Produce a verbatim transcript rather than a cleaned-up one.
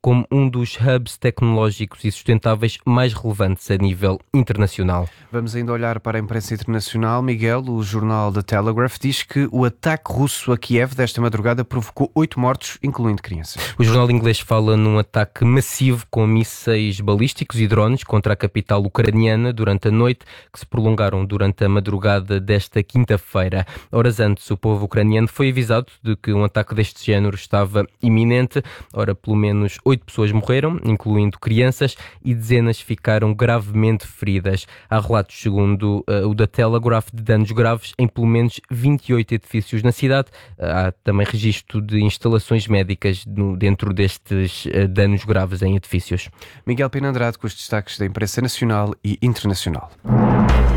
como um dos hubs tecnológicos e sustentáveis mais relevantes a nível internacional. Vamos ainda olhar para a imprensa internacional. Miguel, o jornal The Telegraph diz que o ataque russo a Kiev desta madrugada provocou oito mortos, incluindo crianças. O jornal inglês fala num ataque massivo com mísseis balísticos e drones contra a capital ucraniana durante a noite, que se prolongaram durante a madrugada desta quinta-feira. Horas antes, o povo ucraniano foi avisado de que um ataque deste género estava iminente. Ora, pelo menos oito pessoas morreram, incluindo crianças, e dezenas ficaram gravemente feridas. Há relatos, segundo uh, o da Telegraph, de danos graves em pelo menos vinte e oito edifícios na cidade. Uh, há também registro de instalações médicas no, dentro destes uh, danos graves em edifícios. Miguel Pina Andrade com os destaques da imprensa nacional e internacional.